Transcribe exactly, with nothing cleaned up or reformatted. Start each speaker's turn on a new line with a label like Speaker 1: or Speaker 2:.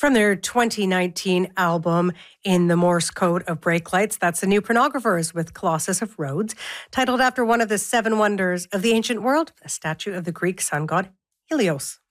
Speaker 1: From their twenty nineteen album, In the Morse Code of Brake Lights, that's the New Pornographers with Colossus of Rhodes, titled after one of the seven wonders of the ancient world, a statue of the Greek sun god Helios.